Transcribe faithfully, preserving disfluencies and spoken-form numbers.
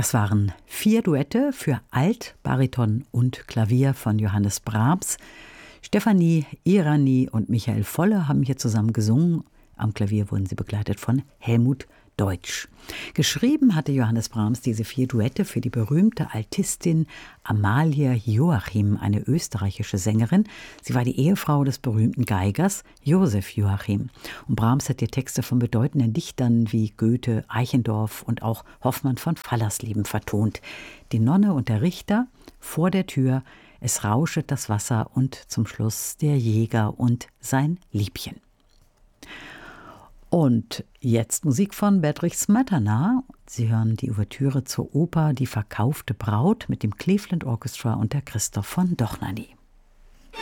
Das waren vier Duette für Alt, Bariton und Klavier von Johannes Brahms. Stefanie Irani und Michael Volle haben hier zusammen gesungen. Am Klavier wurden sie begleitet von Helmut Deutsch. Geschrieben hatte Johannes Brahms diese vier Duette für die berühmte Altistin Amalie Joachim, eine österreichische Sängerin. Sie war die Ehefrau des berühmten Geigers Josef Joachim. Und Brahms hat die Texte von bedeutenden Dichtern wie Goethe, Eichendorff und auch Hoffmann von Fallersleben vertont. Die Nonne und der Richter, Vor der Tür, Es rauschet das Wasser und zum Schluss der Jäger und sein Liebchen. Und jetzt Musik von Bedřich Smetana. Sie hören die Ouvertüre zur Oper Die verkaufte Braut mit dem Cleveland Orchestra unter Christoph von Dohnanyi.